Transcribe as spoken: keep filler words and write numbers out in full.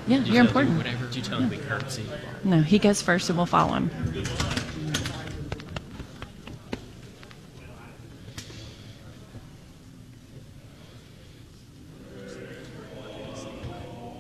Yeah, Did you you're tell him important. Whatever. Did you tell him to be courtesy? No, he goes first and we'll follow him.